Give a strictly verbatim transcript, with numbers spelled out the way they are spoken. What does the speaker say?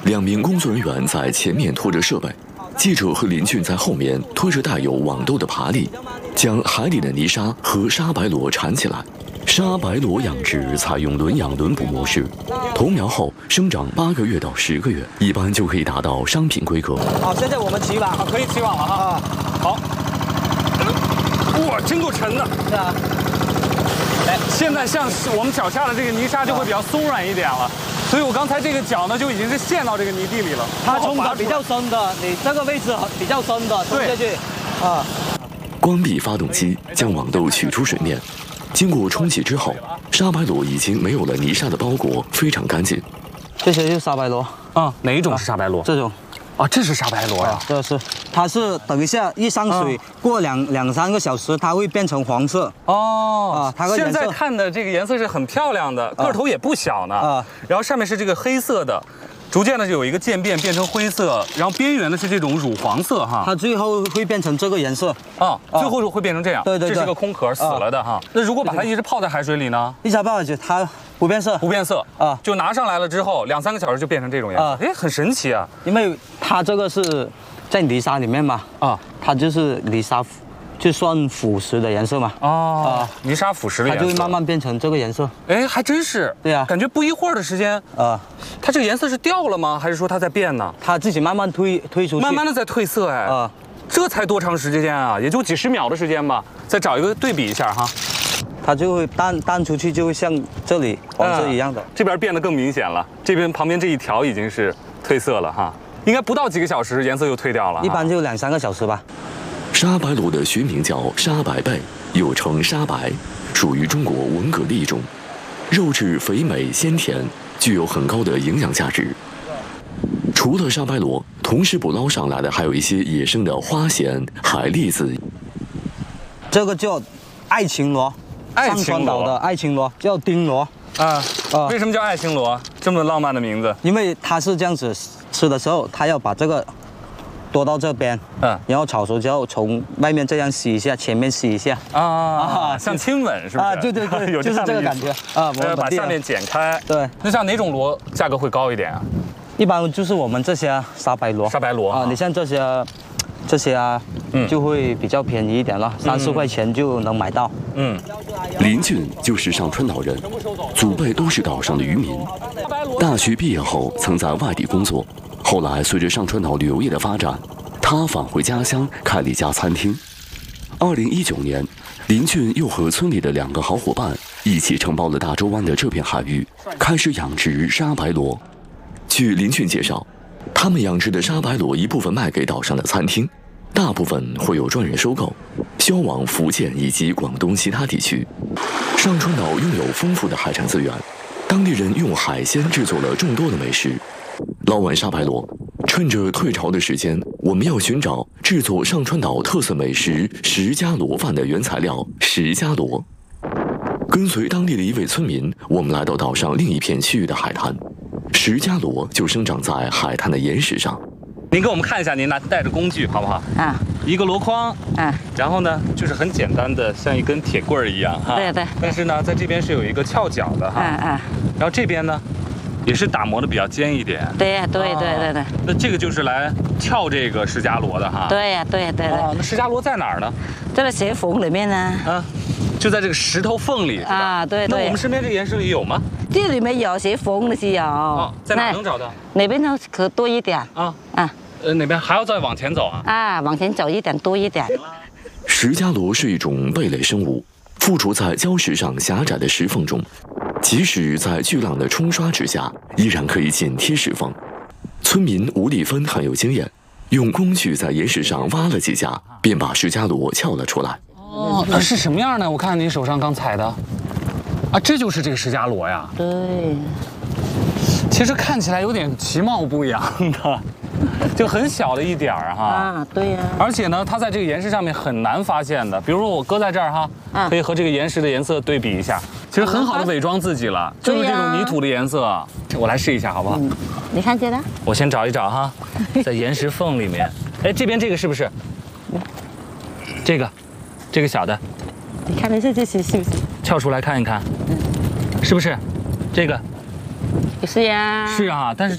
两名工作人员在前面拖着设备，记者和林俊在后面推着带有网兜的爬犁，将海里的泥沙和沙白螺缠起来。沙白螺养殖采用轮养轮捕模式，投苗后生长八个月到十个月，一般就可以达到商品规格。 好，现在我们起网， 可以起网了哈。啊，好。哇，真够沉的。 是啊。 哎，现在像是我们脚下的这个泥沙就会比较松软一点了，所以我刚才这个脚呢就已经是陷到这个泥地里了。 它冲的比较深的，你这个位置比较深的冲下去。啊。 关闭发动机，将网兜取出水面。经过冲洗之后，沙白螺已经没有了泥沙的包裹，非常干净。 这些就是沙白螺啊，哪一种是沙白螺？ 这种。 啊，这是沙白螺呀、啊， 这是，它是等一下一上水，啊、过两两三个小时，它会变成黄色。 哦， 啊，它现在看的这个颜色是很漂亮的，个头也不小呢。啊，然后上面是这个黑色的。逐渐的有一个渐变，变成灰色，然后边缘的是这种乳黄色哈， 它最后会变成这个颜色啊，最后会变成这样。 对对对， 这是个空壳死了的哈。那如果把它一直泡在海水里呢？ 一直泡下去，它不变色， 不变色啊， 就拿上来了之后，两三个小时就变成这种颜色。哎，很神奇啊， 因为它这个是在泥沙里面嘛，啊，它就是泥沙。就算腐蚀的颜色嘛， 哦，啊，泥沙腐蚀的颜色， 它就会慢慢变成这个颜色。 哎，还真是， 对呀， 感觉不一会儿的时间，啊，它这个颜色是掉了吗？还是说它在变呢？ 它自己慢慢推推出去， 慢慢的在褪色，哎，啊，这才多长时间啊？也就几十秒的时间吧。再找一个对比一下哈， 它就会淡淡出去，就会像这里黄色一样的。 啊、这边变得更明显了，这边旁边这一条已经是褪色了哈，应该不到几个小时颜色又褪掉了， 一般就两三个小时吧。 沙白螺的学名叫沙白贝，又称沙白，属于中国文蛤蜊种，肉质肥美鲜甜，具有很高的营养价值。除了沙白螺，同时捕捞上来的还有一些野生的花蚬、海蛎子。 这个叫爱青螺，上川岛的爱青螺叫丁螺啊啊！为什么叫爱青螺？这么浪漫的名字？ 因为它是这样子吃的时候，它要把这个。多到这边，嗯，然后炒熟之后，从外面这样吸一下，前面吸一下， 啊啊，像亲吻是不是？ 啊，对对对， 有就是这个感觉啊。 我把下面剪开。对，那像哪种螺价格会高一点啊？ 一般就是我们这些沙白螺。 沙白螺啊，你像这些，这些啊，嗯，就会比较便宜一点了，三四块钱就能买到。嗯， 林俊就是上川岛人，祖辈都是岛上的渔民。大学毕业后，曾在外地工作。后来，随着上川岛旅游业的发展，他返回家乡开了一家餐厅。二零一九年，林俊又和村里的两个好伙伴一起承包了大洲湾的这片海域，开始养殖沙白螺。据林俊介绍，他们养殖的沙白螺一部分卖给岛上的餐厅，大部分会有专人收购，销往福建以及广东其他地区。上川岛拥有丰富的海产资源，当地人用海鲜制作了众多的美食。捞完沙白螺，趁着退潮的时间，我们要寻找制作上川岛特色美食石家螺饭的原材料石家螺。跟随当地的一位村民，我们来到岛上另一片区域的海滩。石家螺就生长在海滩的岩石上。 您给我们看一下，您拿带着工具好不好？啊，一个箩筐，啊，然后呢，就是很简单的，像一根铁棍儿一样哈。 对对。 但是呢，在这边是有一个翘脚的哈。嗯嗯。然后这边呢？也是打磨的比较尖一点。 对呀，对对对对。 那这个就是来撬这个石家螺的哈。 对呀，对对对。 哦，那石家螺在哪儿呢？ 在这石缝里面呢。啊， 就在这个石头缝里。 啊，对对。 那我们身边这岩石里有吗？ 这里面有石缝的是有。哦， 在哪能找到？ 哪边呢可多一点。啊啊。 呃，哪边还要再往前走啊？ 啊，往前走一点多一点。 石家螺是一种贝类生物，附着在礁石上狭窄的石缝中。即使在巨浪的冲刷之下，依然可以紧贴石缝。村民吴丽芬很有经验，用工具在岩石上挖了几下，便把石家螺撬了出来。 哦，那是什么样呢？我看您手上刚采的，啊，这就是这个石家螺呀。 对。 其实看起来有点其貌不扬的，就很小的一点儿哈。 啊，对呀。 而且呢，它在这个岩石上面很难发现的。比如说我搁在这儿哈，啊、可以和这个岩石的颜色对比一下，其实很好的伪装自己了，就是这种泥土的颜色。我来试一下好不好？嗯、 你看见了？ 我先找一找哈，在岩石缝里面。哎，这边这个是不是？这个，这个小的。 你看的这这是是不是？ 撬出来看一看，嗯，是不是？这个。 是呀。 是啊，但是